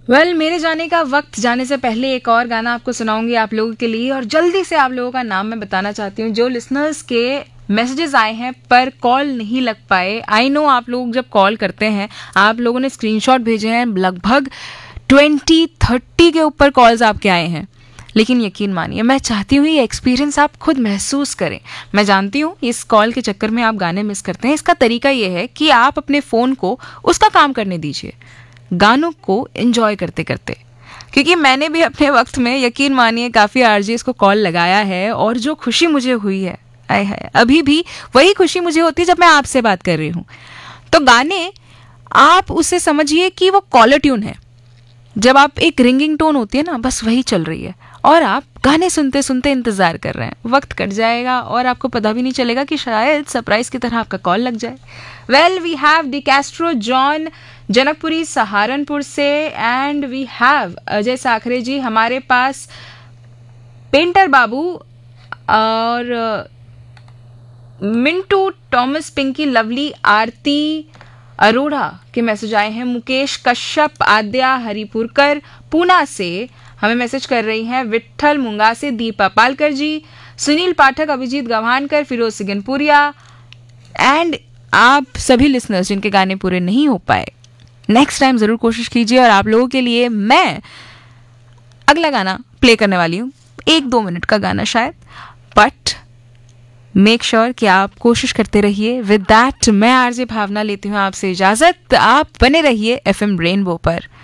मेरे जाने का वक्त जाने से पहले एक और गाना आपको सुनाऊंगी आप लोगों के लिए, और जल्दी से आप लोगों का नाम मैं बताना चाहती हूँ। जो लिसनर्स के मैसेजेस आए हैं पर कॉल नहीं लग पाए, आई नो आप लोग जब कॉल करते हैं आप लोगों ने स्क्रीनशॉट भेजे हैं, लगभग 20-30 के ऊपर कॉल्स आपके आए हैं, लेकिन यकीन मानिए मैं चाहती हूँ ये एक्सपीरियंस आप खुद महसूस करें। मैं जानती हूँ इस कॉल के चक्कर में आप गाने मिस करते हैं। इसका तरीका ये है कि आप अपने फ़ोन को उसका काम करने दीजिए, गानों को एंजॉय करते करते। क्योंकि मैंने भी अपने वक्त में, यकीन मानिए, काफ़ी आरजेस को कॉल लगाया है, और जो खुशी मुझे हुई है, आय हाय, अभी भी वही खुशी मुझे होती है जब मैं आपसे बात कर रही हूँ। तो गाने, आप उसे समझिए कि वो कॉलर ट्यून है। जब आप एक रिंगिंग टोन होती है ना, बस वही चल रही है और आप गाने सुनते सुनते इंतजार कर रहे हैं। वक्त कट जाएगा और आपको पता भी नहीं चलेगा कि शायद सरप्राइज की तरह आपका कॉल लग जाए। We have D Castro John Janakpuri Saharanpur से, and we have Ajay Sakhare जी हमारे पास, पेंटर बाबू और मिंटू टॉमस, पिंकी, लवली, आरती अरोड़ा के मैसेज आए हैं। मुकेश कश्यप, आद्या हरिपुरकर पूना से हमें मैसेज कर रही हैं। विट्ठल मुंगा से दीपा पालकर जी, सुनील पाठक, अभिजीत गवानकर, फिरोज सिगनपुरिया, एंड आप सभी लिसनर्स जिनके गाने पूरे नहीं हो पाए, नेक्स्ट टाइम जरूर कोशिश कीजिए। और आप लोगों के लिए मैं अगला गाना प्ले करने वाली हूँ, 1-2 मिनट का गाना शायद, बट मेक श्योर कि आप कोशिश करते रहिए। विद दैट मैं आरजे भावना लेती हूँ आपसे इजाजत। आप बने रहिए एफएम रेनबो पर।